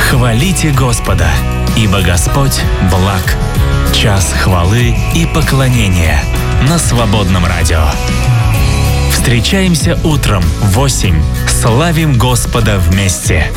Хвалите Господа, ибо Господь благ. Час хвалы и поклонения на Свободном радио. Встречаемся утром в 8. Славим Господа вместе.